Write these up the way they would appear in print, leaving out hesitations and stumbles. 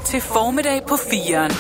til Formiddag på 4'eren.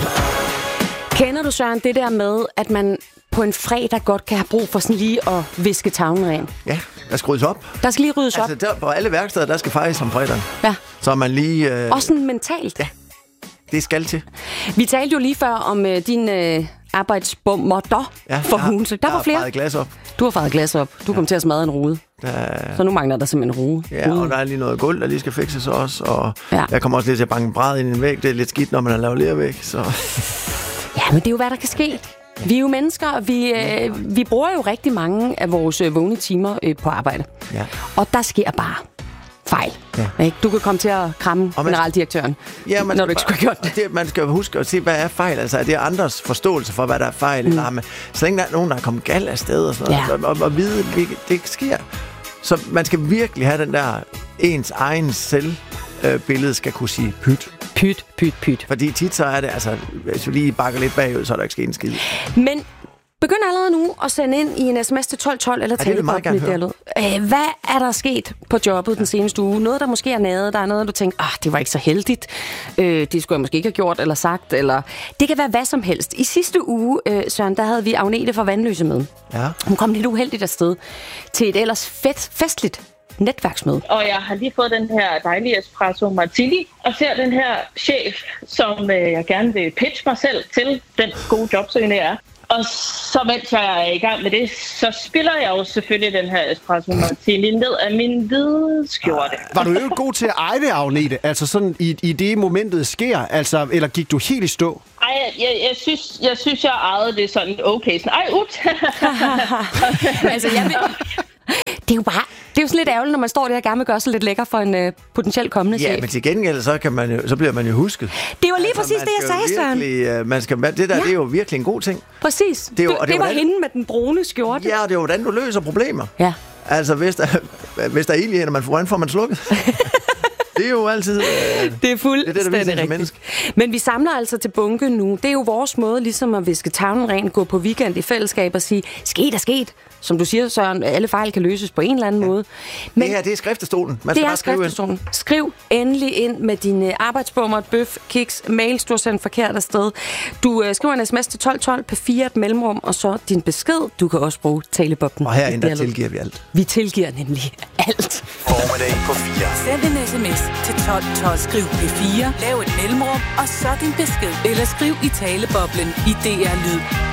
Kender du, Søren, det der med, at man på en fredag godt kan have brug for sådan lige at viske tavlen ren? Ja, der skal ryddes op. Der skal lige ryddes op. Altså, på alle værksteder, der skal fejres om fredagen. Ja. Så man lige... Også sådan mentalt. Ja, det skal til. Vi talte jo lige før om din arbejdsbommer for ugen, så der var flere. Jeg har glas op. Du har faret glas op. Du kom til at smadre en rude. Så nu mangler der simpelthen en rude. Ja, og der er lige noget gulv, der lige skal fikses også. Og jeg kommer også lidt til at banke en bræd ind i en væg. Det er lidt skidt, når man har lavet lervæg, så... Ja, men det er jo, hvad der kan ske. Vi er jo mennesker, og vi bruger jo rigtig mange af vores vågne timer på arbejde. Ja. Og der sker bare fejl. Ja. Ikke? Du kan komme til at kramme generaldirektøren, når du ikke skulle have gjort det. Man skal huske at se, hvad er fejl. Altså, er det andres forståelse for, hvad der er fejl? Eller så længe der er nogen, der er kommet galt af sted og sådan noget, og vide, det sker. Så man skal virkelig have den der ens egen selvbillede skal kunne sige pyt. Pyt. Fordi tit så er det, altså, hvis vi lige bakker lidt bagud, så er der ikke sket en skid. Men begynd allerede nu at sende ind i en sms til 1212 eller Taleboblen i dialog. Hvad er der sket på jobbet den seneste uge? Noget, der måske er naget, der er noget, du tænker, det var ikke så heldigt. Det skulle jeg måske ikke have gjort eller sagt. Eller... Det kan være hvad som helst. I sidste uge, Søren, der havde vi Agnete fra Vandløse med. Ja. Hun kom lidt uheldigt afsted til et ellers festligt netværksmøde. Og jeg har lige fået den her dejlige espresso martini, og ser den her chef, som jeg gerne vil pitche mig selv til, den gode jobsøgende er. Og så mens jeg er i gang med det, så spiller jeg jo selvfølgelig den her espresso martini ned af min hvide skjorte. Var du jo god til at eje det, Agnete? Altså sådan i det momentet sker? Altså, eller gik du helt i stå? Ej, jeg synes, jeg ejede det sådan okay. Sådan, ups. Altså, det er jo bare... Det er jo sådan lidt ærgerligt, når man står der og gerne vil gøre sig lidt lækker for en potentielt kommende chef. Ja, men til gengæld, så bliver man jo husket. Det var lige præcis det, jeg sagde, Søren. Det er jo virkelig en god ting. Præcis. Det var hende med den brune skjorte. Ja, og det er jo, hvordan du løser problemer. Ja. Altså, hvis der er ild i hænder, hvordan får man slukket? Det er jo altid... det er fuldstændig rigtigt. Men vi samler altså til bunke nu. Det er jo vores måde ligesom at viske tavlen ren, gå på weekend i fællesskab og sige, sket er sket. Som du siger, Søren, alle fejl kan løses på en eller anden måde. Men det er skriftestolen. Man skal bare skrive ind. Skriv endelig ind med dine arbejdsbommer, bøf, kiks, mails, du har sendt forkert afsted. Du skriver en sms til 1212 på 4 et mellemrum, og så din besked. Du kan også bruge Taleboblen. Og herinde der tilgiver vi alt. Vi tilgiver nemlig alt. Formiddag på 4. Send en sms til 1212. Skriv P4, lav et mellemrum, og så din besked. Eller skriv i Taleboblen i DR Lyd.